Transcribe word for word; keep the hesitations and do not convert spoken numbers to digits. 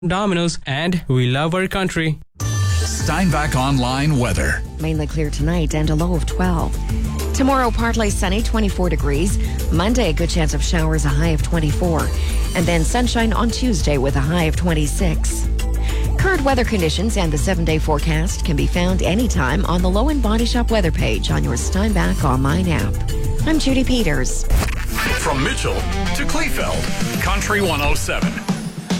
Domino's, and we love our country. Steinbach Online weather. Mainly clear tonight and a low of twelve. Tomorrow, partly sunny, twenty-four degrees. Monday, a good chance of showers, a high of twenty-four. And then sunshine on Tuesday with a high of twenty-six. Current weather conditions and the seven-day forecast can be found anytime on the Low and Body Shop weather page on your Steinbach Online app. I'm Judy Peters. From Mitchell to Kleefeld, Country one oh seven.